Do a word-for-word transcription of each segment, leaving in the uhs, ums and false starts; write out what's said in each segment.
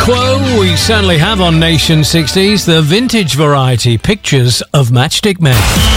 Quo, we certainly have on Nation sixties, the vintage variety, pictures of Matchstick Men.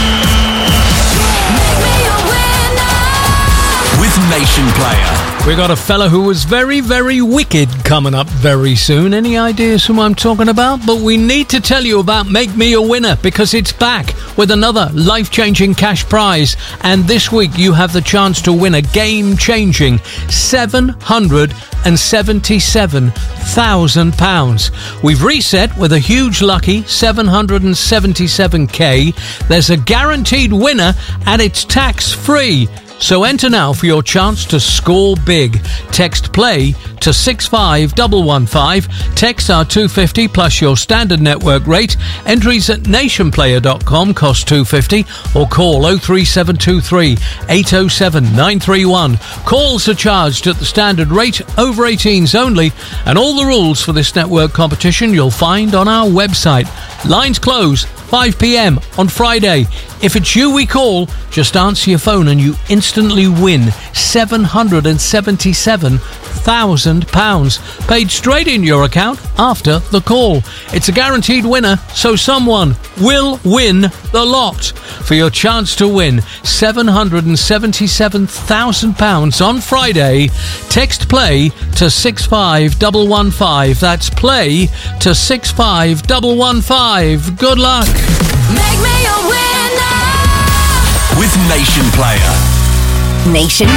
With Nation Player. We got a fella who was very, very wicked coming up very soon. Any ideas whom I'm talking about? But we need to tell you about Make Me a Winner, because it's back with another life-changing cash prize. And this week you have the chance to win a game-changing seven hundred seventy-seven thousand pounds. We've reset with a huge lucky seven hundred seventy-seven K. There's a guaranteed winner and it's tax-free. So enter now for your chance to score big. Text PLAY to six five one one five. Text R two fifty plus your standard network rate. Entries at nation player dot com cost two fifty, or call oh three seven two three eight oh seven nine three one. Calls are charged at the standard rate, over eighteens only, and all the rules for this network competition you'll find on our website. Lines close five p.m. on Friday. If it's you we call, just answer your phone and you instantly win seven hundred seventy-seven thousand pounds, paid straight in your account after the call. It's a guaranteed winner, so someone will win the lot. For your chance to win seven hundred seventy-seven thousand pounds on Friday, text PLAY to six five one one five. That's PLAY to six five one one five. Good luck. Make me a winner with Nation Player. Nation